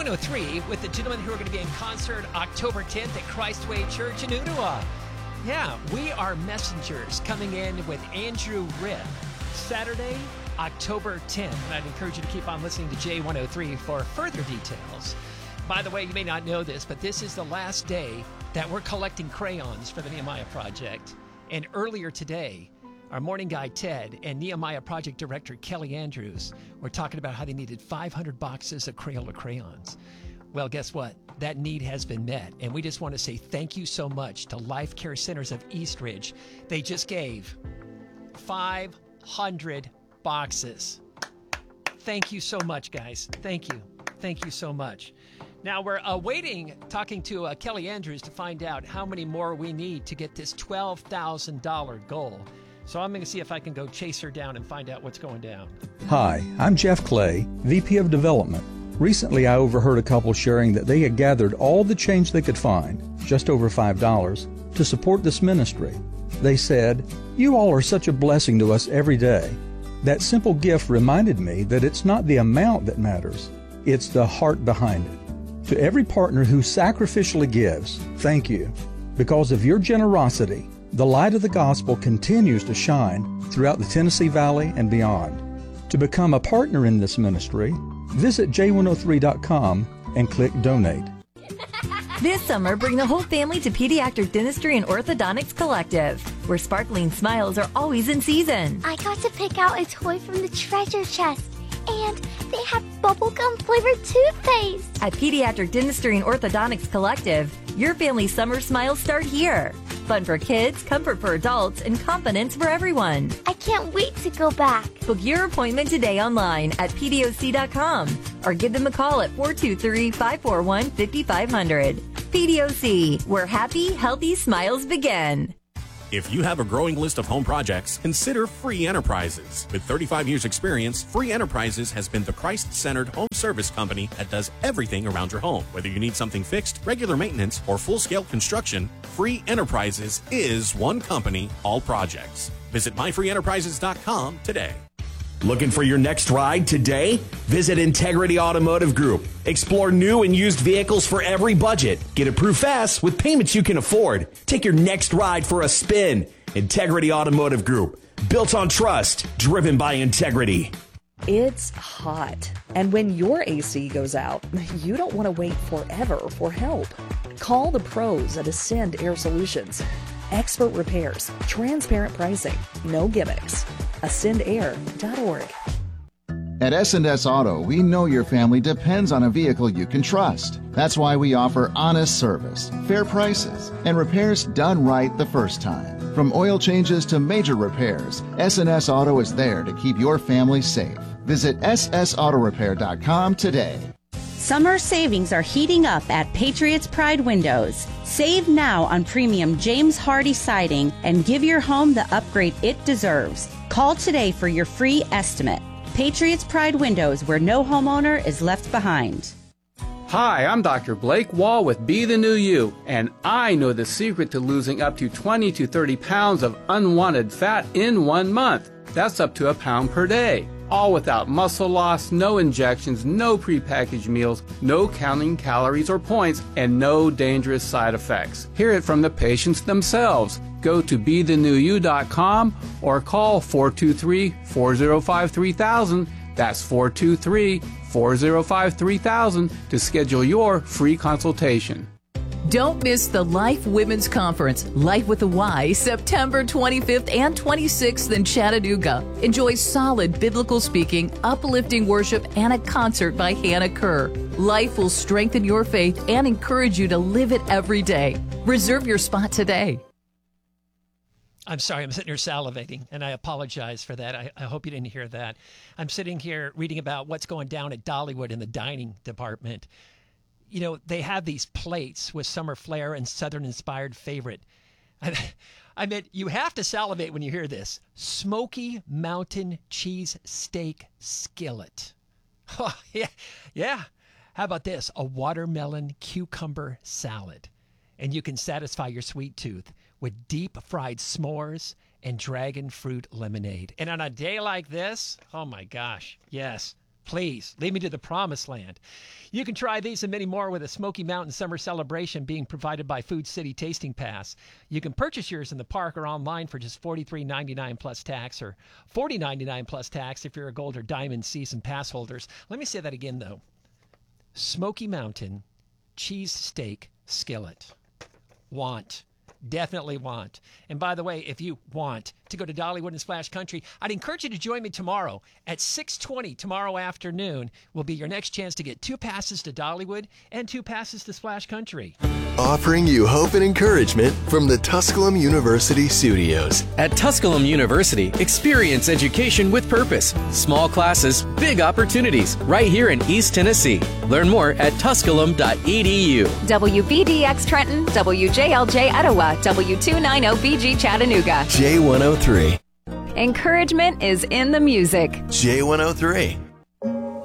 J103 with the gentlemen who are going to be in concert October 10th at Christway Church in Unawa. Yeah, we are messengers coming in with Andrew Ripp Saturday, October 10th. And I'd encourage you to keep on listening to J103 for further details. By the way, you may not know this, but this is the last day that we're collecting crayons for the Nehemiah Project. And earlier today, our morning guy, Ted, and Nehemiah Project Director, Kelly Andrews, were talking about how they needed 500 boxes of Crayola crayons. Well, guess what? That need has been met. And we just want to say thank you so much to Life Care Centers of Eastridge. They just gave 500 boxes. Thank you so much, guys. Thank you. Thank you so much. Now, we're talking to Kelly Andrews to find out how many more we need to get this $12,000 goal. So I'm going to see if I can go chase her down and find out what's going down. Hi, I'm Jeff Clay, VP of Development. Recently, I overheard a couple sharing that they had gathered all the change they could find, just over $5, to support this ministry. They said, "You all are such a blessing to us every day." That simple gift reminded me that it's not the amount that matters, it's the heart behind it. To every partner who sacrificially gives, thank you. Because of your generosity, the light of the gospel continues to shine throughout the Tennessee Valley and beyond. To become a partner in this ministry, visit j103.com and click Donate. This summer, bring the whole family to Pediatric Dentistry and Orthodontics Collective, where sparkling smiles are always in season. I got to pick out a toy from the treasure chest, and they have bubblegum flavored toothpaste. At Pediatric Dentistry and Orthodontics Collective, your family's summer smiles start here. Fun for kids, comfort for adults, and confidence for everyone. I can't wait to go back. Book your appointment today online at pdoc.com or give them a call at 423-541-5500. PDOC, where happy, healthy smiles begin. If you have a growing list of home projects, consider Free Enterprises. With 35 years experience, Free Enterprises has been the Christ-centered home service company that does everything around your home. Whether you need something fixed, regular maintenance, or full-scale construction, Free Enterprises is one company, all projects. Visit myfreeenterprises.com today. Looking for your next ride today? Visit Integrity Automotive Group. Explore new and used vehicles for every budget. Get approved fast with payments you can afford. Take your next ride for a spin. Integrity Automotive Group. Built on trust. Driven by integrity. It's hot. And when your AC goes out, you don't want to wait forever for help. Call the pros at Ascend Air Solutions. Expert repairs, transparent pricing, no gimmicks. AscendAir.org. At S&S Auto, we know your family depends on a vehicle you can trust. That's why we offer honest service, fair prices, and repairs done right the first time. From oil changes to major repairs, S&S Auto is there to keep your family safe. Visit ssautorepair.com today. Summer savings are heating up at Patriots Pride Windows. Save now on premium James Hardy siding and give your home the upgrade it deserves. Call today for your free estimate. Patriots Pride Windows, where no homeowner is left behind. Hi, I'm Dr. Blake Wall with Be the New You, and I know the secret to losing up to 20 to 30 pounds of unwanted fat in 1 month. That's up to a pound per day. All without muscle loss, no injections, no prepackaged meals, no counting calories or points, and no dangerous side effects. Hear it from the patients themselves. Go to BeTheNewYou.com or call 423-405-3000. That's 423-405-3000 to schedule your free consultation. Don't miss the Life Women's Conference, Life with a Y, September 25th and 26th in Chattanooga. Enjoy solid biblical speaking, uplifting worship, and a concert by Hannah Kerr. Life will strengthen your faith and encourage you to live it every day. Reserve your spot today. I'm sorry, I'm sitting here salivating, and I apologize for that. I hope you didn't hear that. I'm sitting here reading about what's going down at Dollywood in the dining department. You know, they have these plates with summer flair and Southern-inspired favorite. I mean, you have to salivate when you hear this. Smoky Mountain Cheese Steak Skillet. Oh, yeah. How about this? A watermelon cucumber salad. And you can satisfy your sweet tooth with deep-fried s'mores and dragon fruit lemonade. And on a day like this, oh my gosh, yes, Please, lead me to the promised land. You can try these and many more with a Smoky Mountain Summer Celebration being provided by Food City Tasting Pass. You can purchase yours in the park or online for just $43.99 plus tax, or $40.99 plus tax if you're a Gold or Diamond Season Pass holders. Let me say that again, though. Smoky Mountain Cheese Steak Skillet. Want. Definitely want. And by the way, if you want to go to Dollywood and Splash Country, I'd encourage you to join me tomorrow at 6:20 tomorrow afternoon. Will be your next chance to get 2 passes to Dollywood and 2 passes to Splash Country. Offering you hope and encouragement from the Tusculum University studios. At Tusculum University, experience education with purpose. Small classes, big opportunities, right here in East Tennessee. Learn more at tusculum.edu. WVDX Trenton, WJLJ Etowah, W290BG Chattanooga. J103. Encouragement is in the music. J103.